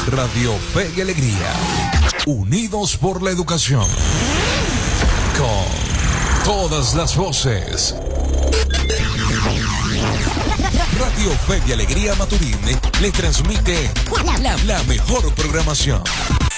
Radio Fe y Alegría, unidos por la educación, con todas las voces. Radio Fe y Alegría Maturín le transmite la mejor programación.